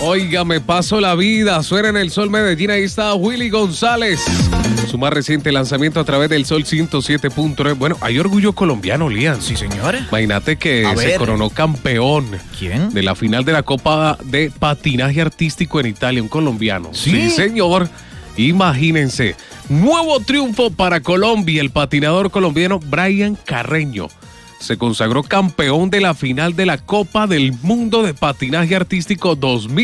Oiga, me paso la vida. Suena en el Sol Medellín. Ahí está Willy González. Su más reciente lanzamiento a través del Sol 107.9. Bueno, hay orgullo colombiano, Lian. Sí, señor. Imagínate que se coronó campeón. ¿Quién? De la final de la Copa de Patinaje Artístico en Italia, un colombiano. Sí, señor. Imagínense. Nuevo triunfo para Colombia. El patinador colombiano Brian Carreño se consagró campeón de la final de la Copa del Mundo de Patinaje Artístico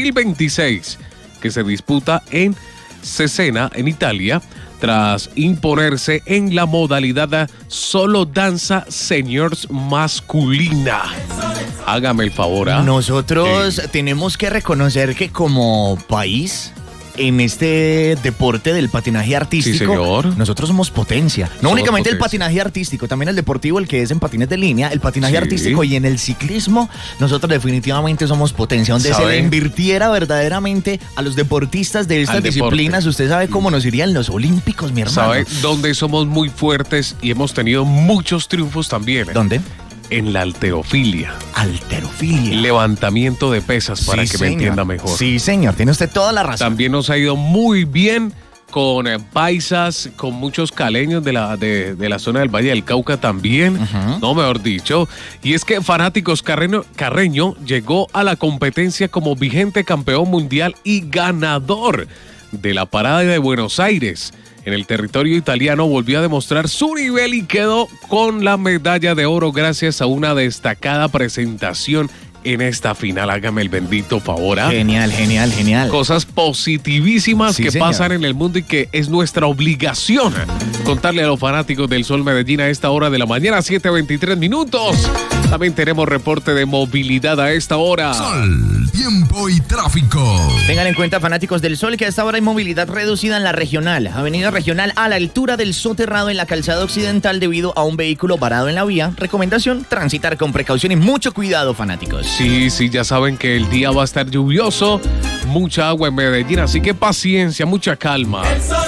2026, que se disputa en Cesena, en Italia, tras imponerse en la modalidad solo danza seniors masculina. Hágame el favor, ¿ah? Nosotros tenemos que reconocer que como país, en este deporte del patinaje artístico, sí, señor, nosotros somos potencia. No somos únicamente potencia. El patinaje artístico, también el deportivo, el que es en patines de línea, el patinaje artístico y en el ciclismo, nosotros definitivamente somos potencia. Donde se le invirtiera verdaderamente a los deportistas de estas disciplinas, usted sabe cómo nos irían los olímpicos, mi hermano. ¿Sabe dónde somos muy fuertes y hemos tenido muchos triunfos también? ¿Dónde? En la halterofilia. Halterofilia. Levantamiento de pesas, para que me entienda mejor. Sí, señor, tiene usted toda la razón. También nos ha ido muy bien con paisas, con muchos caleños de la zona del Valle del Cauca también, no, mejor dicho. Y es que Fanáticos Carreño llegó a la competencia como vigente campeón mundial y ganador de la parada de Buenos Aires. En el territorio italiano volvió a demostrar su nivel y quedó con la medalla de oro gracias a una destacada presentación en esta final. Hágame el bendito favor. Genial, genial, genial. Cosas positivísimas que señor, pasan en el mundo y que es nuestra obligación contarle a los fanáticos del Sol Medellín a esta hora de la mañana, 7:23 minutos. También tenemos reporte de movilidad a esta hora. Sol, tiempo y tráfico. Tengan en cuenta, fanáticos del Sol, que a esta hora hay movilidad reducida en la regional. Avenida Regional a la altura del soterrado en la calzada occidental debido a un vehículo varado en la vía. Recomendación, transitar con precaución y mucho cuidado, fanáticos. Sí, ya saben que el día va a estar lluvioso, mucha agua en Medellín, así que paciencia, mucha calma.